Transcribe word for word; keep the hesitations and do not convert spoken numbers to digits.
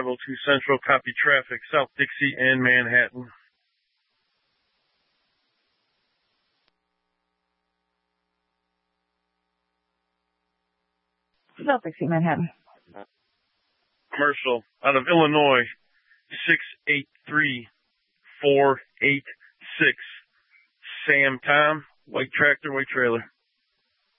five oh two Central, copy traffic, South Dixie and Manhattan. South Dixie, Manhattan. Commercial out of Illinois, six eight three four eight six. Sam Tom, white tractor, white trailer.